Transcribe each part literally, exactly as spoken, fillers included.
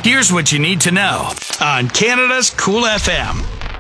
Here's what you need to know on Canada's Cool F M.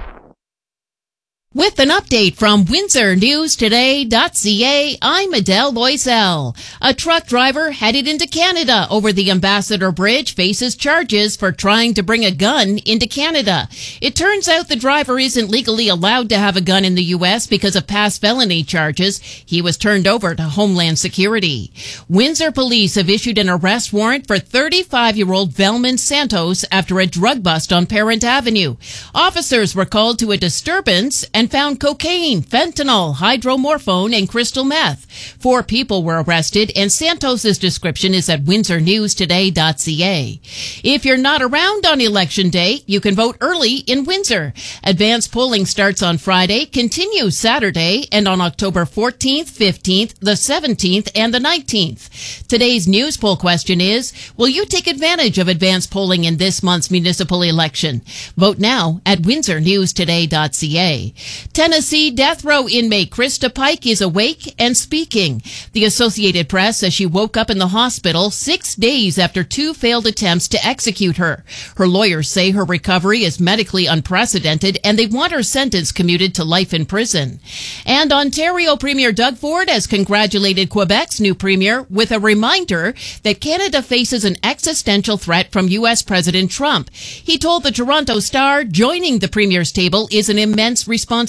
With an update from Windsor News Today dot C A, I'm Adele Loisel. A truck driver headed into Canada over the Ambassador Bridge faces charges for trying to bring a gun into Canada. It turns out the driver isn't legally allowed to have a gun in the U S because of past felony charges. He was turned over to Homeland Security. Windsor police have issued an arrest warrant for thirty-five-year-old Velman Santos after a drug bust on Parent Avenue. Officers were called to a disturbance and and found cocaine, fentanyl, hydromorphone, and crystal meth. Four people were arrested, and Santos's description is at Windsor News Today dot C A. If you're not around on Election Day, you can vote early in Windsor. Advanced polling starts on Friday, continues Saturday, and on October fourteenth, fifteenth, the seventeenth, and the nineteenth. Today's news poll question is, will you take advantage of advanced polling in this month's municipal election? Vote now at Windsor News Today dot C A. Tennessee death row inmate Krista Pike is awake and speaking. The Associated Press says she woke up in the hospital six days after two failed attempts to execute her. Her lawyers say her recovery is medically unprecedented and they want her sentence commuted to life in prison. And Ontario Premier Doug Ford has congratulated Quebec's new premier with a reminder that Canada faces an existential threat from U S President Trump. He told the Toronto Star joining the premier's table is an immense responsibility.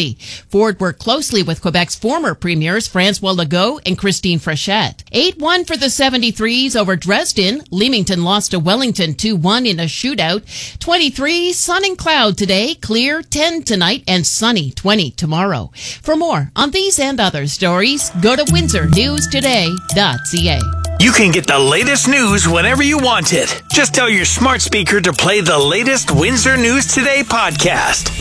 Ford worked closely with Quebec's former premiers François Legault and Christine Frechette. eight one for the seventy-threes over Dresden. Leamington lost to Wellington two one in a shootout. twenty-three, sun and cloud today, clear ten tonight, and sunny twenty tomorrow. For more on these and other stories, go to Windsor News Today dot C A. You can get the latest news whenever you want it. Just tell your smart speaker to play the latest Windsor News Today podcast.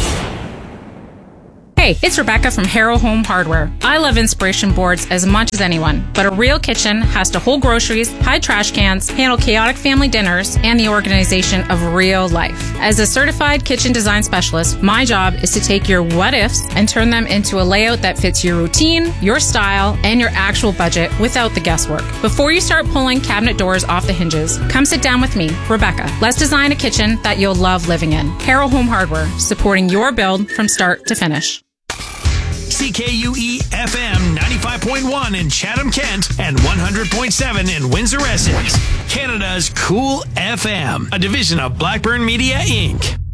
Hey, it's Rebecca from Harrow Home Hardware. I love inspiration boards as much as anyone, but a real kitchen has to hold groceries, hide trash cans, handle chaotic family dinners, and the organization of real life. As a certified kitchen design specialist, my job is to take your what ifs and turn them into a layout that fits your routine, your style, and your actual budget without the guesswork. Before you start pulling cabinet doors off the hinges, come sit down with me, Rebecca. Let's design a kitchen that you'll love living in. Harrow Home Hardware, supporting your build from start to finish. C K U E F M ninety-five point one in Chatham-Kent and one hundred point seven in Windsor-Essex. Canada's Cool F M, a division of Blackburn Media, Incorporated.